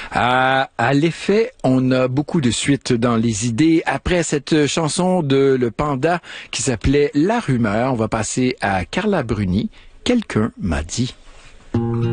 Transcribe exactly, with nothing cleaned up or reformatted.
À, à l'effet, on a beaucoup de suite dans les idées. Après cette chanson de Le Panda qui s'appelait La Rumeur, on va passer à Carla Bruni. Quelqu'un m'a dit.